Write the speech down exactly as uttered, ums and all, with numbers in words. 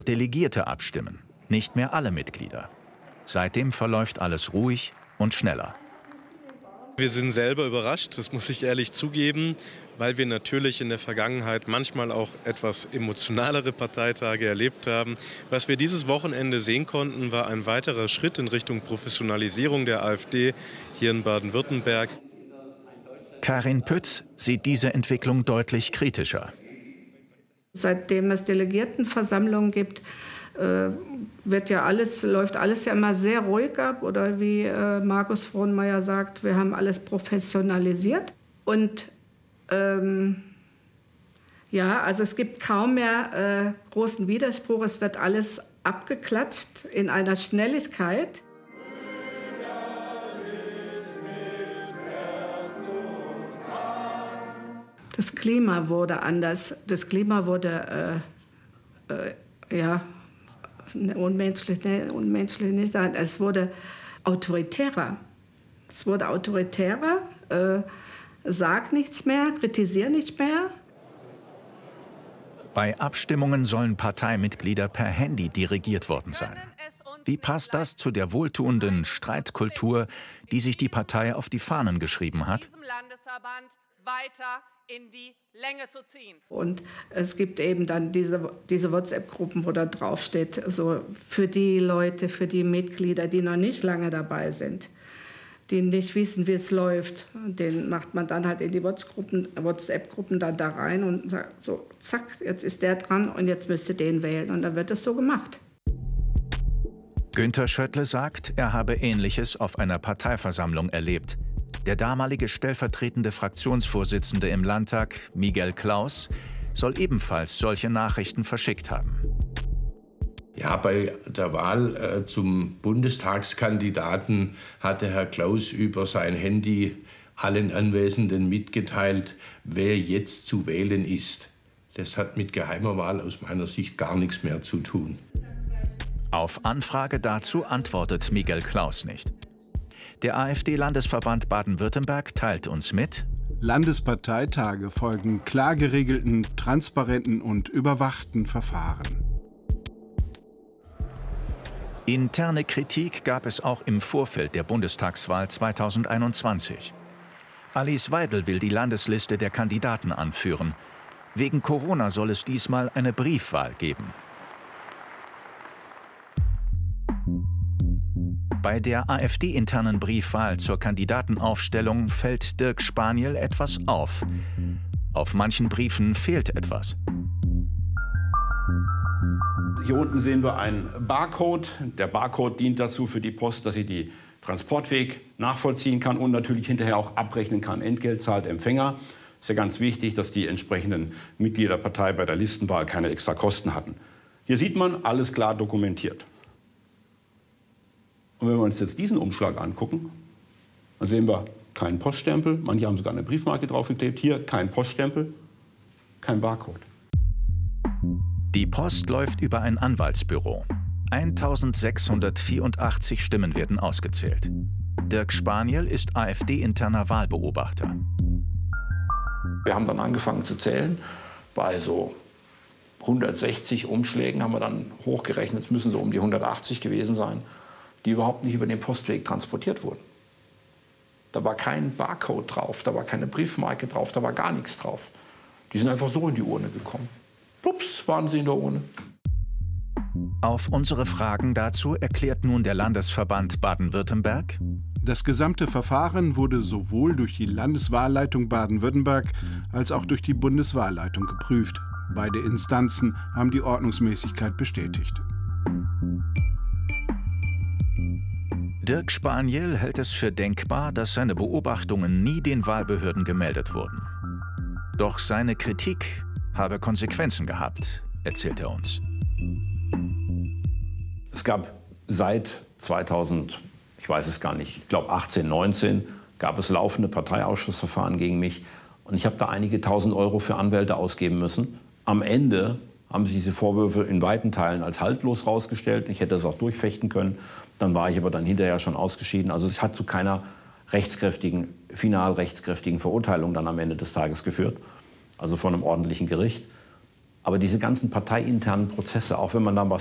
Delegierte abstimmen, nicht mehr alle Mitglieder. Seitdem verläuft alles ruhig und schneller. Wir sind selber überrascht, das muss ich ehrlich zugeben, weil wir natürlich in der Vergangenheit manchmal auch etwas emotionalere Parteitage erlebt haben. Was wir dieses Wochenende sehen konnten, war ein weiterer Schritt in Richtung Professionalisierung der AfD hier in Baden-Württemberg. Karin Pütz sieht diese Entwicklung deutlich kritischer. Seitdem es Delegiertenversammlungen gibt, äh, wird ja alles, läuft alles ja immer sehr ruhig ab. Oder wie äh, Markus Frohnmeier sagt, wir haben alles professionalisiert. Und ähm, ja, also es gibt kaum mehr äh, großen Widerspruch. Es wird alles abgeklatscht in einer Schnelligkeit. Das Klima wurde anders. Das Klima wurde äh, äh, ja, unmenschlich, ne, unmenschlich nicht. Es wurde autoritärer. Es wurde autoritärer. Äh, sag nichts mehr, kritisier nicht mehr. Bei Abstimmungen sollen Parteimitglieder per Handy dirigiert worden sein. Wie passt das zu der wohltuenden Streitkultur, die sich die Partei auf die Fahnen geschrieben hat? Weiter in die Länge zu ziehen. Und es gibt eben dann diese, diese WhatsApp-Gruppen, wo da drauf steht, so für die Leute, für die Mitglieder, die noch nicht lange dabei sind, die nicht wissen, wie es läuft. Den macht man dann halt in die WhatsApp-Gruppen dann da rein und sagt so, zack, jetzt ist der dran und jetzt müsst ihr den wählen. Und dann wird es so gemacht. Günter Schöttle sagt, er habe Ähnliches auf einer Parteiversammlung erlebt. Der damalige stellvertretende Fraktionsvorsitzende im Landtag, Miguel Klaus, soll ebenfalls solche Nachrichten verschickt haben. Ja, bei der Wahl äh, zum Bundestagskandidaten hatte Herr Klaus über sein Handy allen Anwesenden mitgeteilt, wer jetzt zu wählen ist. Das hat mit geheimer Wahl aus meiner Sicht gar nichts mehr zu tun. Auf Anfrage dazu antwortet Miguel Klaus nicht. Der AfD-Landesverband Baden-Württemberg teilt uns mit: Landesparteitage folgen klar geregelten, transparenten und überwachten Verfahren. Interne Kritik gab es auch im Vorfeld der Bundestagswahl zweitausendeinundzwanzig. Alice Weidel will die Landesliste der Kandidaten anführen. Wegen Corona soll es diesmal eine Briefwahl geben. Bei der AfD-internen Briefwahl zur Kandidatenaufstellung fällt Dirk Spaniel etwas auf. Auf manchen Briefen fehlt etwas. Hier unten sehen wir einen Barcode. Der Barcode dient dazu für die Post, dass sie den Transportweg nachvollziehen kann und natürlich hinterher auch abrechnen kann. Entgelt zahlt Empfänger. Ist ja ganz wichtig, dass die entsprechenden Mitglieder der Partei bei der Listenwahl keine extra Kosten hatten. Hier sieht man, alles klar dokumentiert. Und wenn wir uns jetzt diesen Umschlag angucken, dann sehen wir keinen Poststempel. Manche haben sogar eine Briefmarke draufgeklebt. Hier kein Poststempel, kein Barcode. Die Post läuft über ein Anwaltsbüro. eintausendsechshundertvierundachtzig Stimmen werden ausgezählt. Dirk Spaniel ist AfD-interner Wahlbeobachter. Wir haben dann angefangen zu zählen. Bei so hundertsechzig Umschlägen haben wir dann hochgerechnet, es müssen so um die hundertachtzig gewesen sein, die überhaupt nicht über den Postweg transportiert wurden. Da war kein Barcode drauf, da war keine Briefmarke drauf, da war gar nichts drauf. Die sind einfach so in die Urne gekommen. Plups, waren sie in der Urne. Auf unsere Fragen dazu erklärt nun der Landesverband Baden-Württemberg: Das gesamte Verfahren wurde sowohl durch die Landeswahlleitung Baden-Württemberg als auch durch die Bundeswahlleitung geprüft. Beide Instanzen haben die Ordnungsmäßigkeit bestätigt. Dirk Spaniel hält es für denkbar, dass seine Beobachtungen nie den Wahlbehörden gemeldet wurden. Doch seine Kritik habe Konsequenzen gehabt, erzählt er uns. Es gab seit zweitausend, ich weiß es gar nicht, ich glaube achtzehn, neunzehn, gab es laufende Parteiausschussverfahren gegen mich. Und ich habe da einige tausend Euro für Anwälte ausgeben müssen. Am Ende haben sich diese Vorwürfe in weiten Teilen als haltlos rausgestellt. Ich hätte das auch durchfechten können. Dann war ich aber dann hinterher schon ausgeschieden. Also es hat zu keiner rechtskräftigen, final rechtskräftigen Verurteilung dann am Ende des Tages geführt. Also von einem ordentlichen Gericht. Aber diese ganzen parteiinternen Prozesse, auch wenn man dann was